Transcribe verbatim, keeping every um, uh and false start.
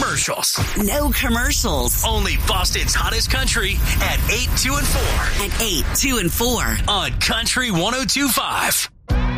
commercials. No commercials. Only Boston's hottest country at eight, two, and four. At eight, two, and four. On Country one oh two point five.